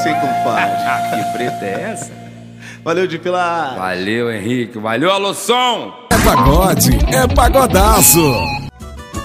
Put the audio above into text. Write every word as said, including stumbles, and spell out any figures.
essa, hein, compadre? Que preta é essa? Valeu, de Pilar. Valeu, Henrique. Valeu, alô, som! É pagode, é pagodaço.